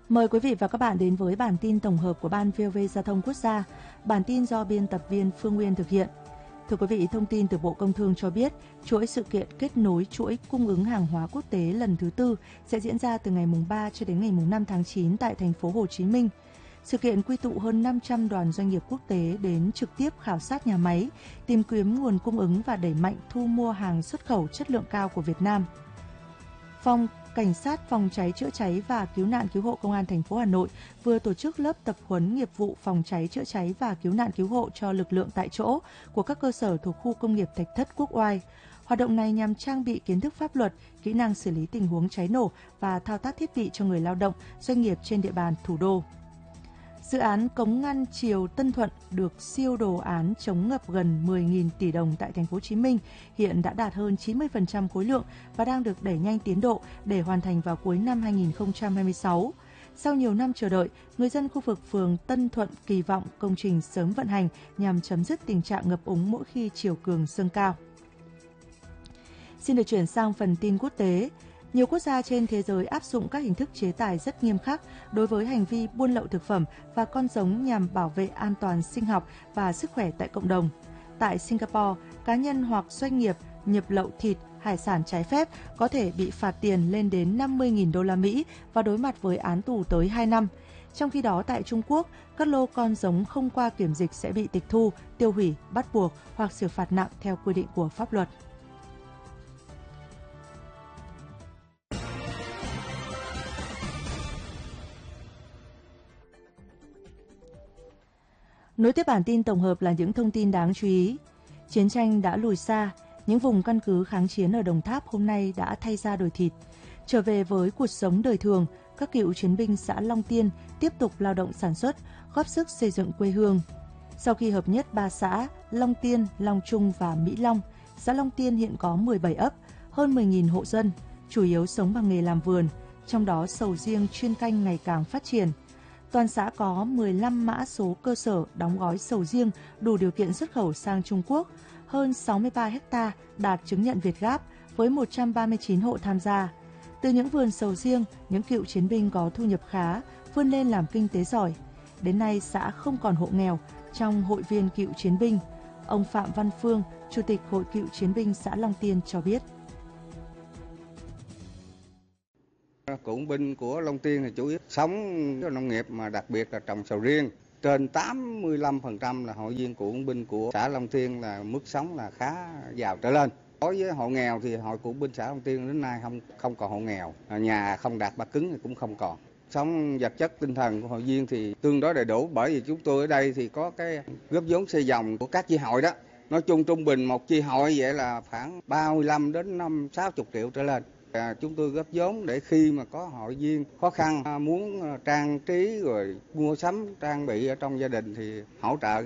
Mời quý vị và các bạn đến với bản tin tổng hợp của Ban VOV Giao thông Quốc gia. Bản tin do biên tập viên Phương Nguyên thực hiện. Thưa quý vị, thông tin từ Bộ Công Thương cho biết, chuỗi sự kiện kết nối chuỗi cung ứng hàng hóa quốc tế lần thứ 4 sẽ diễn ra từ ngày 3 cho đến ngày 5 tháng 9 tại thành phố Hồ Chí Minh. Sự kiện quy tụ hơn 500 đoàn doanh nghiệp quốc tế đến trực tiếp khảo sát nhà máy, tìm kiếm nguồn cung ứng và đẩy mạnh thu mua hàng xuất khẩu chất lượng cao của Việt Nam. Phòng Cảnh sát phòng cháy chữa cháy và cứu nạn cứu hộ Công an thành phố Hà Nội vừa tổ chức lớp tập huấn nghiệp vụ phòng cháy chữa cháy và cứu nạn cứu hộ cho lực lượng tại chỗ của các cơ sở thuộc khu công nghiệp Thạch Thất Quốc Oai. Hoạt động này nhằm trang bị kiến thức pháp luật, kỹ năng xử lý tình huống cháy nổ và thao tác thiết bị cho người lao động, doanh nghiệp trên địa bàn thủ đô. Dự án cống ngăn Triều Tân Thuận được siêu đồ án chống ngập gần 10.000 tỷ đồng tại thành phố Hồ Chí Minh hiện đã đạt hơn 90% khối lượng và đang được đẩy nhanh tiến độ để hoàn thành vào cuối năm 2026. Sau nhiều năm chờ đợi, người dân khu vực phường Tân Thuận kỳ vọng công trình sớm vận hành nhằm chấm dứt tình trạng ngập úng mỗi khi chiều cường dâng cao. Xin được chuyển sang phần tin quốc tế. Nhiều quốc gia trên thế giới áp dụng các hình thức chế tài rất nghiêm khắc đối với hành vi buôn lậu thực phẩm và con giống nhằm bảo vệ an toàn sinh học và sức khỏe tại cộng đồng. Tại Singapore, cá nhân hoặc doanh nghiệp nhập lậu thịt, hải sản trái phép có thể bị phạt tiền lên đến 50.000 đô la Mỹ và đối mặt với án tù tới 2 năm. Trong khi đó, tại Trung Quốc, các lô con giống không qua kiểm dịch sẽ bị tịch thu, tiêu hủy, bắt buộc hoặc xử phạt nặng theo quy định của pháp luật. Nối tiếp bản tin tổng hợp là những thông tin đáng chú ý. Chiến tranh đã lùi xa, những vùng căn cứ kháng chiến ở Đồng Tháp hôm nay đã thay da đổi thịt. Trở về với cuộc sống đời thường, các cựu chiến binh xã Long Tiên tiếp tục lao động sản xuất, góp sức xây dựng quê hương. Sau khi hợp nhất 3 xã Long Tiên, Long Trung và Mỹ Long, xã Long Tiên hiện có 17 ấp, hơn 10.000 hộ dân, chủ yếu sống bằng nghề làm vườn, trong đó sầu riêng chuyên canh ngày càng phát triển. Toàn xã có 15 mã số cơ sở đóng gói sầu riêng đủ điều kiện xuất khẩu sang Trung Quốc, hơn 63 ha đạt chứng nhận Việt Gáp với 139 hộ tham gia. Từ những vườn sầu riêng, những cựu chiến binh có thu nhập khá, vươn lên làm kinh tế giỏi. Đến nay, xã không còn hộ nghèo trong hội viên cựu chiến binh. Ông Phạm Văn Phương, Chủ tịch Hội Cựu Chiến binh xã Long Tiên cho biết. Cựu binh của Long Tiên thì chủ yếu sống nông nghiệp mà đặc biệt là trồng sầu riêng. Trên 85% là hội viên cựu binh của xã Long Tiên là mức sống là khá giàu trở lên. Đối với hộ nghèo thì hội cựu binh xã Long Tiên đến nay không còn hộ nghèo, nhà không đạt ba cứng thì cũng không còn. Sống vật chất tinh thần của hội viên thì tương đối đầy đủ, bởi vì chúng tôi ở đây thì có cái góp vốn xây dòng của các chi hội đó. Nói chung trung bình một chi hội vậy là khoảng 35 đến 60 triệu trở lên. Chúng tôi góp vốn để khi mà có hội viên khó khăn muốn trang trí rồi mua sắm trang bị ở trong gia đình thì hỗ trợ.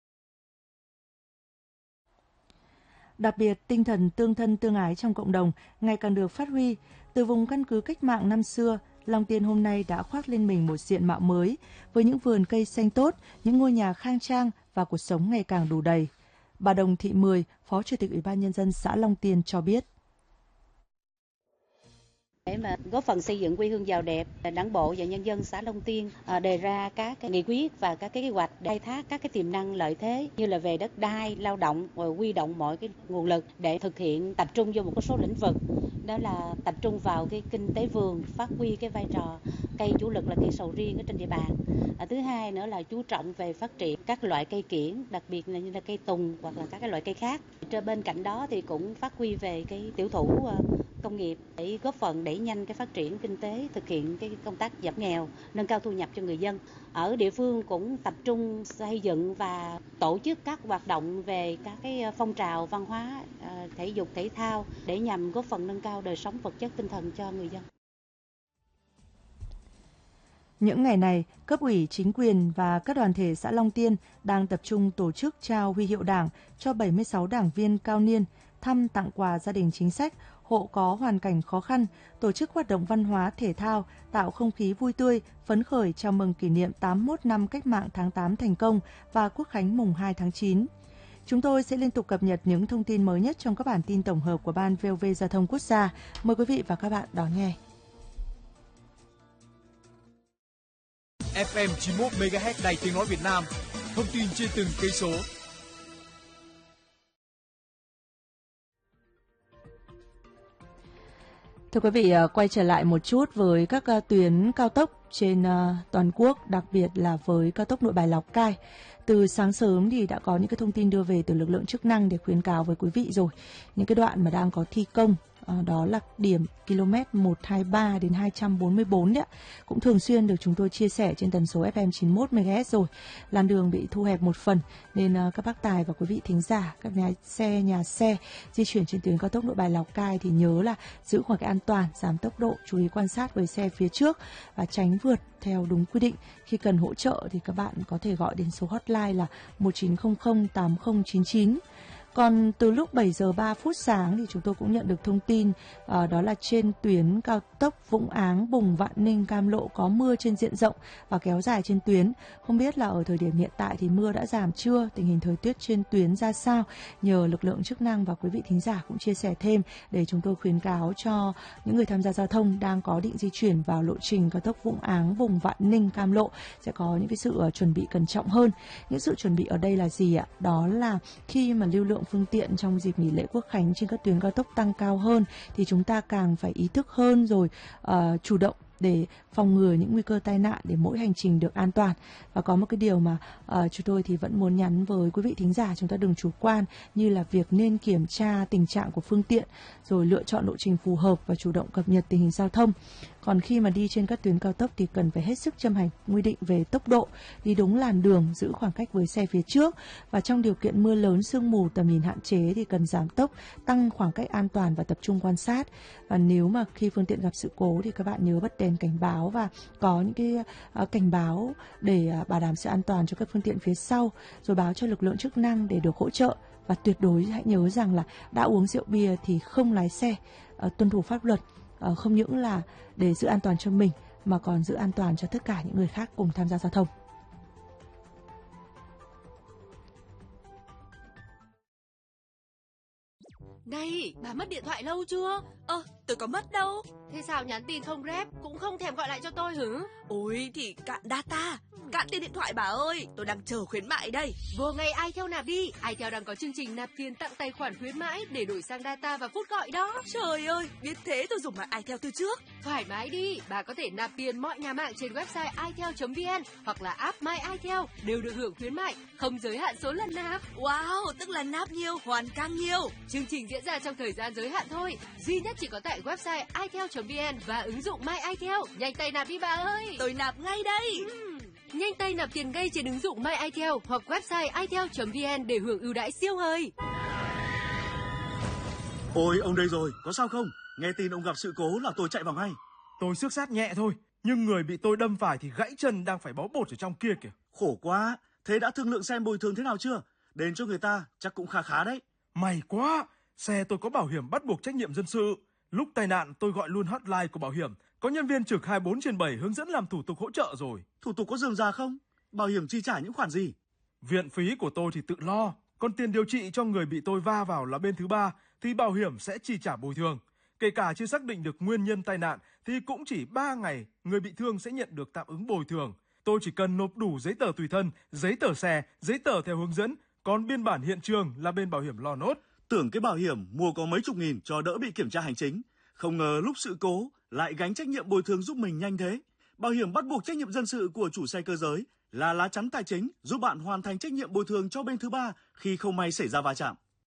Đặc biệt, tinh thần tương thân tương ái trong cộng đồng ngày càng được phát huy. Từ vùng căn cứ cách mạng năm xưa, Long Tiên hôm nay đã khoác lên mình một diện mạo mới với những vườn cây xanh tốt, những ngôi nhà khang trang và cuộc sống ngày càng đủ đầy. Bà Đồng Thị Mười, Phó Chủ tịch Ủy ban Nhân dân xã Long Tiên cho biết. Để mà góp phần xây dựng quê hương giàu đẹp, Đảng bộ và nhân dân xã Long Tiên đề ra các nghị quyết và các kế hoạch để khai thác các cái tiềm năng lợi thế như là về đất đai, lao động, rồi huy động mọi cái nguồn lực để thực hiện tập trung vô một số lĩnh vực. Đó là tập trung vào cái kinh tế vườn, phát huy cái vai trò cây chủ lực là cây sầu riêng ở trên địa bàn. Thứ hai nữa là chú trọng về phát triển các loại cây kiểng, đặc biệt là như là cây tùng hoặc là các cái loại cây khác. Bên cạnh đó thì cũng phát huy về cái tiểu thủ công nghiệp để góp phần đẩy nhanh cái phát triển kinh tế, thực hiện cái công tác giảm nghèo, nâng cao thu nhập cho người dân. Ở địa phương cũng tập trung xây dựng và tổ chức các hoạt động về các cái phong trào văn hóa, thể dục thể thao để nhằm góp phần nâng cao đời sống vật chất tinh thần cho người dân. Những ngày này, cấp ủy, chính quyền và các đoàn thể xã Long Tiên đang tập trung tổ chức trao huy hiệu Đảng cho 76 đảng viên cao niên, thăm tặng quà gia đình chính sách, hộ có hoàn cảnh khó khăn, tổ chức hoạt động văn hóa thể thao, tạo không khí vui tươi, phấn khởi chào mừng kỷ niệm 81 năm Cách mạng tháng 8 thành công và Quốc khánh mùng 2 tháng 9. Chúng tôi sẽ liên tục cập nhật những thông tin mới nhất trong các bản tin tổng hợp của Ban VOV Giao thông Quốc gia. Mời quý vị và các bạn đón nghe. FM 91 MHz Đài Tiếng nói Việt Nam. Thông tin trên từng cây số. Thưa quý vị, quay trở lại một chút với các tuyến cao tốc trên toàn quốc, đặc biệt là với cao tốc Nội Bài Lào Cai. Từ sáng sớm thì đã có những cái thông tin đưa về từ lực lượng chức năng để khuyến cáo với quý vị rồi. Những cái đoạn mà đang có thi công, đó là điểm km 123 đến 244 đấy, cũng thường xuyên được chúng tôi chia sẻ trên tần số FM 91 MHz rồi. Làn đường bị thu hẹp một phần nên các bác tài và quý vị thính giả, các nhà xe di chuyển trên tuyến cao tốc Nội Bài Lào Cai thì nhớ là giữ khoảng cách an toàn, giảm tốc độ, chú ý quan sát với xe phía trước và tránh vượt theo đúng quy định. Khi cần hỗ trợ thì các bạn có thể gọi đến số hotline là 1900 8099. Còn từ lúc 7 giờ 3 phút sáng thì chúng tôi cũng nhận được thông tin đó là trên tuyến cao tốc Vũng Áng, Bùng, Vạn Ninh, Cam Lộ có mưa trên diện rộng và kéo dài trên tuyến. Không biết là ở thời điểm hiện tại thì mưa đã giảm chưa, tình hình thời tiết trên tuyến ra sao? Nhờ lực lượng chức năng và quý vị thính giả cũng chia sẻ thêm để chúng tôi khuyến cáo cho những người tham gia giao thông đang có định di chuyển vào lộ trình cao tốc Vũng Áng, Bùng, Vạn Ninh, Cam Lộ sẽ có những cái sự chuẩn bị cẩn trọng hơn. Những sự chuẩn bị ở đây là gì ạ? Đó là khi mà lưu lượng phương tiện trong dịp nghỉ lễ Quốc khánh trên các tuyến cao tốc tăng cao hơn thì chúng ta càng phải ý thức hơn rồi chủ động để phòng ngừa những nguy cơ tai nạn để mỗi hành trình được an toàn. Và có một cái điều mà chúng tôi thì vẫn muốn nhắn với quý vị thính giả, chúng ta đừng chủ quan, như là việc nên kiểm tra tình trạng của phương tiện rồi lựa chọn lộ trình phù hợp và chủ động cập nhật tình hình giao thông. Còn khi mà đi trên các tuyến cao tốc thì cần phải hết sức chấp hành quy định về tốc độ, đi đúng làn đường, giữ khoảng cách với xe phía trước. Và trong điều kiện mưa lớn, sương mù, tầm nhìn hạn chế thì cần giảm tốc, tăng khoảng cách an toàn và tập trung quan sát. Và nếu mà khi phương tiện gặp sự cố thì các bạn nhớ bật đèn cảnh báo và có những cái cảnh báo để bảo đảm sự an toàn cho các phương tiện phía sau, rồi báo cho lực lượng chức năng để được hỗ trợ. Và tuyệt đối hãy nhớ rằng là đã uống rượu bia thì không lái xe, tuân thủ pháp luật, không những là để giữ an toàn cho mình mà còn giữ an toàn cho tất cả những người khác cùng tham gia giao thông. Này, bà mất điện thoại lâu chưa? Tôi có mất đâu. Thế sao nhắn tin không rep, cũng không thèm gọi lại cho tôi hử? Ôi thì cạn data, cạn tiền điện thoại bà ơi, tôi đang chờ khuyến mại đây. Vô ngay iTel nạp đi, iTel đang có chương trình nạp tiền tặng tài khoản khuyến mãi để đổi sang data và phút gọi đó. Trời ơi, biết thế tôi dùng lại iTel từ trước. Thoải mái đi, bà có thể nạp tiền mọi nhà mạng trên website itel.vn hoặc là app My iTel đều được hưởng khuyến mại, không giới hạn số lần nạp. Wow, tức là nạp nhiều, hoàn càng nhiều. Chương trình diễn ra trong thời gian giới hạn thôi, duy nhất chỉ có tại website itel.vn và ứng dụng My iTel. Nhanh tay nạp đi bà ơi. Tôi nạp ngay đây. Nhanh tay nạp tiền ngay trên ứng dụng My iTel hoặc website itel.vn để hưởng ưu đãi siêu hời. Ôi, ông đây rồi, có sao không? Nghe tin ông gặp sự cố là tôi chạy vào ngay. Tôi xước xát nhẹ thôi, nhưng người bị tôi đâm phải thì gãy chân đang phải bó bột ở trong kia kìa. Khổ quá, thế đã thương lượng xem bồi thường thế nào chưa? Đền cho người ta chắc cũng khá khá đấy. May quá, xe tôi có bảo hiểm bắt buộc trách nhiệm dân sự. Lúc tai nạn tôi gọi luôn hotline của bảo hiểm, có nhân viên trực 24/7 hướng dẫn làm thủ tục hỗ trợ rồi. Thủ tục có rườm rà không? Bảo hiểm chi trả những khoản gì? Viện phí của tôi thì tự lo, còn tiền điều trị cho người bị tôi va vào là bên thứ ba thì bảo hiểm sẽ chi trả bồi thường. Kể cả chưa xác định được nguyên nhân tai nạn thì cũng chỉ 3 ngày người bị thương sẽ nhận được tạm ứng bồi thường. Tôi chỉ cần nộp đủ giấy tờ tùy thân, giấy tờ xe, giấy tờ theo hướng dẫn, còn biên bản hiện trường là bên bảo hiểm lo nốt. Tưởng cái bảo hiểm mua có mấy chục nghìn cho đỡ bị kiểm tra hành chính, không ngờ lúc sự cố lại gánh trách nhiệm bồi thường giúp mình nhanh thế. Bảo hiểm bắt buộc trách nhiệm dân sự của chủ xe cơ giới là lá chắn tài chính giúp bạn hoàn thành trách nhiệm bồi thường cho bên thứ ba khi không may xảy ra va chạm.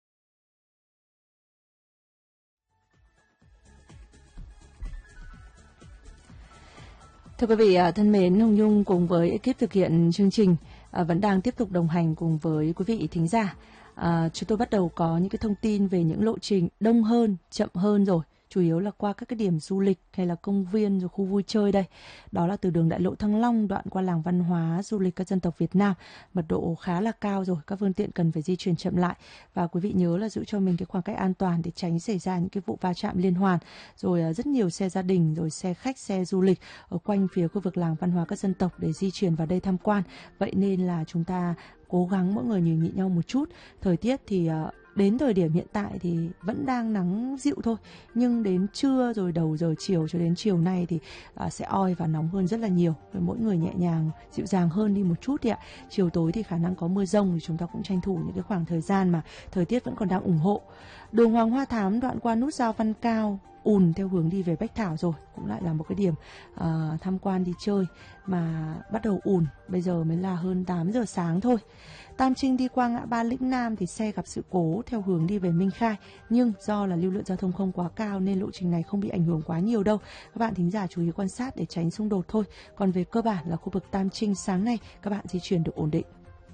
Thưa quý vị thân mến, Hồng Nhung cùng với ekip thực hiện chương trình vẫn đang tiếp tục đồng hành cùng với quý vị thính giả. Chúng tôi bắt đầu có những cái thông tin về những lộ trình đông hơn, chậm hơn rồi. Chủ yếu là qua các cái điểm du lịch hay là công viên rồi khu vui chơi đây. Đó là từ đường đại lộ Thăng Long đoạn qua làng văn hóa du lịch các dân tộc Việt Nam. Mật độ khá là cao rồi, các phương tiện cần phải di chuyển chậm lại. Và quý vị nhớ là giữ cho mình cái khoảng cách an toàn để tránh xảy ra những cái vụ va chạm liên hoàn. Rồi rất nhiều xe gia đình, rồi xe khách, xe du lịch ở quanh phía khu vực làng văn hóa các dân tộc để di chuyển vào đây tham quan. Vậy nên là chúng ta cố gắng mỗi người nhường nhịn nhau một chút. Thời tiết thì Đến thời điểm hiện tại thì vẫn đang nắng dịu thôi, nhưng đến trưa rồi đầu giờ chiều cho đến chiều nay thì sẽ oi và nóng hơn rất là nhiều. Mỗi người nhẹ nhàng, dịu dàng hơn đi một chút đi ạ. Chiều tối thì khả năng có mưa rông, thì chúng ta cũng tranh thủ những cái khoảng thời gian mà thời tiết vẫn còn đang ủng hộ. Đường Hoàng Hoa Thám đoạn qua nút giao Văn Cao ùn theo hướng đi về Bách Thảo rồi, cũng lại là một cái điểm tham quan đi chơi mà bắt đầu ùn, bây giờ mới là hơn 8 giờ sáng thôi. Tam Trinh đi qua ngã ba Lĩnh Nam thì xe gặp sự cố theo hướng đi về Minh Khai, nhưng do là lưu lượng giao thông không quá cao nên lộ trình này không bị ảnh hưởng quá nhiều đâu. Các bạn thính giả chú ý quan sát để tránh xung đột thôi. Còn về cơ bản là khu vực Tam Trinh sáng nay các bạn di chuyển được ổn định.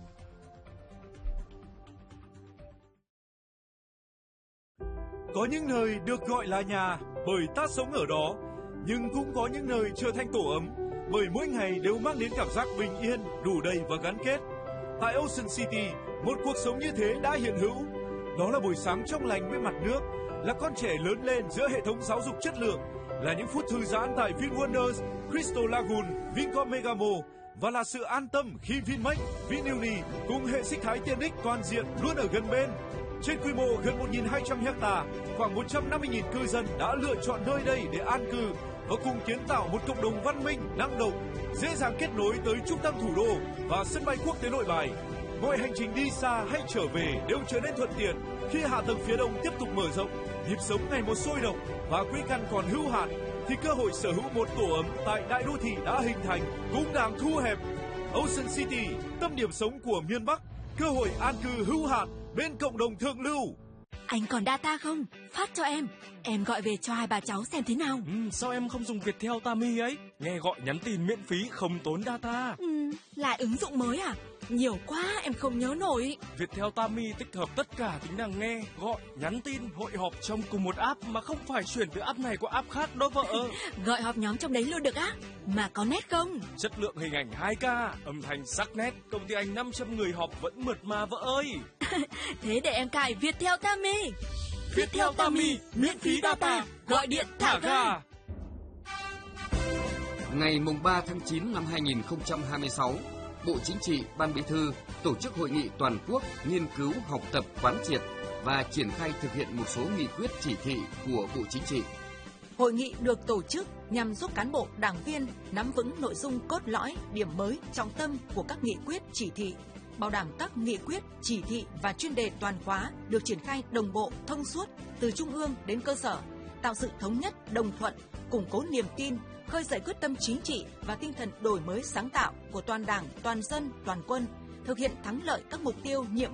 Có những nơi được gọi là nhà bởi ta sống ở đó, nhưng cũng có những nơi trở thành tổ ấm bởi mỗi ngày đều mang đến cảm giác bình yên, đủ đầy và gắn kết. Tại Ocean City, một cuộc sống như thế đã hiện hữu. Đó là buổi sáng trong lành bên mặt nước, là con trẻ lớn lên giữa hệ thống giáo dục chất lượng, là những phút thư giãn tại VinWonders, Crystal Lagoon, Vincom Megamo, và là sự an tâm khi Vinmec, Vinuni cùng hệ sinh thái tiện ích toàn diện luôn ở gần bên. Trên quy mô gần 1.200 ha, khoảng 150.000 cư dân đã lựa chọn nơi đây để an cư và cùng kiến tạo một cộng đồng văn minh, năng động, dễ dàng kết nối tới trung tâm thủ đô và sân bay quốc tế Nội Bài. Mọi hành trình đi xa hay trở về đều trở nên thuận tiện khi hạ tầng phía đông tiếp tục mở rộng, nhịp sống ngày một sôi động và quỹ căn còn hữu hạn, thì cơ hội sở hữu một tổ ấm tại đại đô thị đã hình thành cũng đang thu hẹp. Ocean City, tâm điểm sống của miền Bắc, cơ hội an cư hữu hạn bên cộng đồng thượng lưu. Anh còn data không? Phát cho em gọi về cho hai bà cháu xem thế nào. Sao em không dùng Viettel Tami ấy? Nghe gọi nhắn tin miễn phí không tốn data. Lại ứng dụng mới à? Nhiều quá em không nhớ nổi. Viettel Tami tích hợp tất cả tính năng nghe, gọi, nhắn tin, hội họp trong cùng một app mà không phải chuyển từ app này qua app khác đó vợ. Gọi họp nhóm trong đấy luôn được á? Mà có nét không? Chất lượng hình ảnh 2K, âm thanh sắc nét, công ty anh 500 người họp vẫn mượt mà vợ ơi. Thế để em cài Viettel Tami. Viettel Tami, miễn phí data, gọi điện thả ga. Ngày 3 tháng 9 năm 2026, Bộ Chính trị, Ban Bí thư tổ chức hội nghị toàn quốc nghiên cứu, học tập, quán triệt và triển khai thực hiện một số nghị quyết chỉ thị của Bộ Chính trị. Hội nghị được tổ chức nhằm giúp cán bộ, đảng viên nắm vững nội dung cốt lõi, điểm mới, trọng tâm của các nghị quyết, chỉ thị, bảo đảm các nghị quyết, chỉ thị và chuyên đề toàn khóa được triển khai đồng bộ, thông suốt từ trung ương đến cơ sở, tạo sự thống nhất, đồng thuận, củng cố niềm tin, khơi dậy quyết tâm chính trị và tinh thần đổi mới sáng tạo của toàn Đảng, toàn dân, toàn quân, thực hiện thắng lợi các mục tiêu, nhiệm